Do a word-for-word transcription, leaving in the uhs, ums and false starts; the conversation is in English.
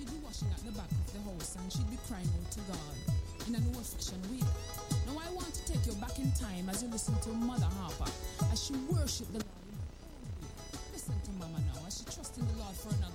she'd be washing at the back of the house and she'd be crying out to God in an old-fashioned way. Now I want to take you back in time as you listen to Mother Harper as she worshiped the Lord in her own way. Listen to Mama now as she trusts in the Lord for another